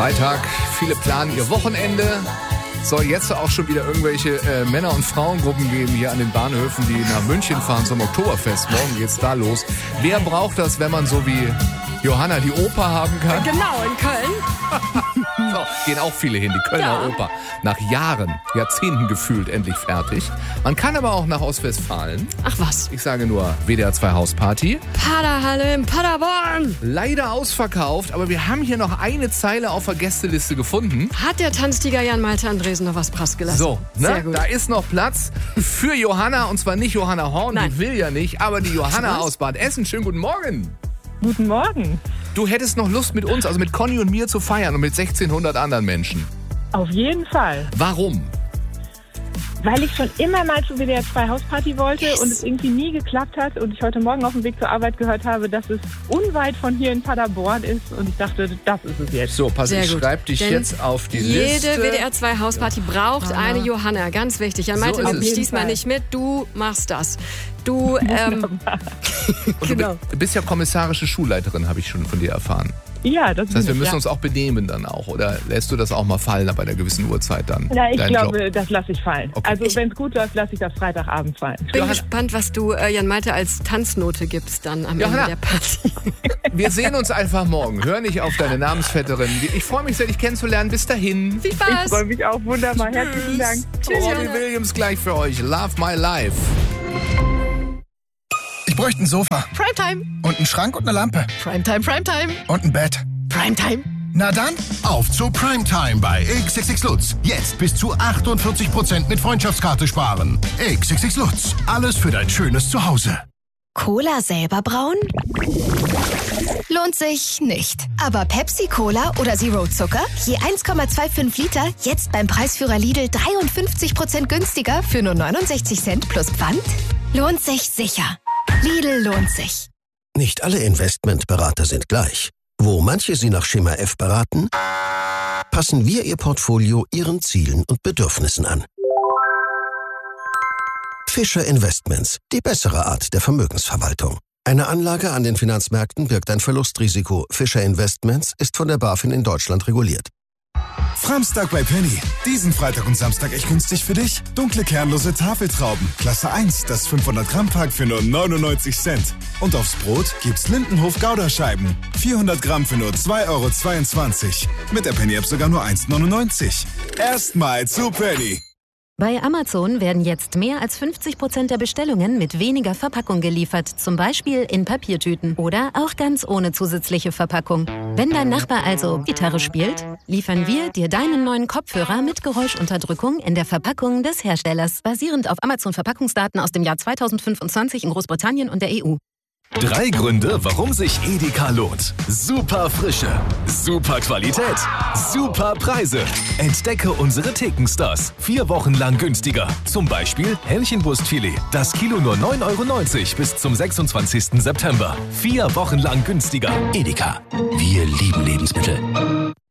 Freitag, viele planen ihr Wochenende. Soll jetzt auch schon wieder irgendwelche Männer- und Frauengruppen geben hier an den Bahnhöfen, die nach München fahren zum Oktoberfest. Morgen geht's da los. Wer braucht das, wenn man so wie Johanna die Oper haben kann? Genau, in Köln. So, gehen auch viele hin, die Kölner Oper. Nach Jahren, Jahrzehnten gefühlt endlich fertig. Man kann aber auch nach Ostwestfalen. Ach was. Ich sage nur WDR 2 Hausparty. Paderhalle in Paderborn. Leider ausverkauft, aber wir haben hier noch eine Zeile auf der Gästeliste gefunden. Hat der Tanztiger Jan-Malte Andresen noch was preisgelassen? So, Sehr ne? gut. Da ist noch Platz für Johanna, und zwar nicht Johanna Horn, Nein. die will ja nicht, aber die Johanna Was? aus Bad Essen. Schönen guten Morgen. Guten Morgen. Du hättest noch Lust mit uns, also mit Conny und mir zu feiern und mit 1600 anderen Menschen. Auf jeden Fall. Warum? Weil ich schon immer mal zur WDR 2 Hausparty wollte und es irgendwie nie geklappt hat und ich heute Morgen auf dem Weg zur Arbeit gehört habe, dass es unweit von hier in Paderborn ist und ich dachte, das ist es jetzt. So, pass, Sehr ich gut. schreib dich Denn jetzt auf die Liste. Jede WDR 2 Hausparty braucht eine Johanna. Ganz wichtig. Jan-Malte So ist nimmt es. dich diesmal Fall. nicht mit. Du machst das. Du, Und genau. du bist ja kommissarische Schulleiterin, habe ich schon von dir erfahren. Ja, das Das heißt, wir bin ich, müssen uns auch benehmen dann auch. Oder lässt du das auch mal fallen bei einer gewissen Uhrzeit dann? Ja, ich deinen glaube, Job? das lasse ich fallen. Okay. Also wenn es gut läuft, lasse ich das Freitagabend fallen. Bin Johanna- gespannt, was du Jan-Malte als Tanznote gibst dann am Johanna. Ende der Party. Wir sehen uns einfach morgen. Hör nicht auf deine Namensvetterin. Ich freue mich sehr, dich kennenzulernen. Bis dahin. Viel Ich Spaß. freue mich auch wunderbar. Herzlichen Dank. Tschüss, Robbie Johanna. Williams gleich für euch. Love my life. Ich bräuchte ein Sofa Primetime. und einen Schrank und eine Lampe Primetime, Primetime. und ein Bett. Primetime. Na dann, Auf zu Primetime bei XXX Lutz. Jetzt bis zu 48% mit Freundschaftskarte sparen. XXX Lutz. Alles für dein schönes Zuhause. Cola selber brauen? Lohnt sich nicht. Aber Pepsi Cola oder Zero Zucker? Je 1,25 Liter, jetzt beim Preisführer Lidl 53% günstiger für nur 69 Cent plus Pfand? Lohnt sich sicher. Lidl lohnt sich. Nicht alle Investmentberater sind gleich. Wo manche Sie nach Schema F beraten, passen wir Ihr Portfolio Ihren Zielen und Bedürfnissen an. Fischer Investments, die bessere Art der Vermögensverwaltung. Eine Anlage an den Finanzmärkten birgt ein Verlustrisiko. Fischer Investments ist von der BaFin in Deutschland reguliert. Framstag bei Penny. Diesen Freitag und Samstag echt günstig für dich. Dunkle kernlose Tafeltrauben. Klasse 1, das 500 Gramm Pack für nur 99 Cent. Und aufs Brot gibt's Lindenhof Gouda-Scheiben. 400 Gramm für nur 2,22 €. Mit der Penny-App sogar nur 1,99 €. Erstmal zu Penny. Bei Amazon werden jetzt mehr als 50% der Bestellungen mit weniger Verpackung geliefert, zum Beispiel in Papiertüten oder auch ganz ohne zusätzliche Verpackung. Wenn dein Nachbar also Gitarre spielt, liefern wir dir deinen neuen Kopfhörer mit Geräuschunterdrückung in der Verpackung des Herstellers, basierend auf Amazon-Verpackungsdaten aus dem Jahr 2025 in Großbritannien und der EU. 3 Gründe, warum sich Edeka lohnt. Super Frische, super Qualität, super Preise. Entdecke unsere Thekenstars. 4 Wochen lang günstiger. Zum Beispiel Hähnchenbrustfilet. Das Kilo nur 9,90 € bis zum 26. September. 4 Wochen lang günstiger. Edeka. Wir lieben Lebensmittel.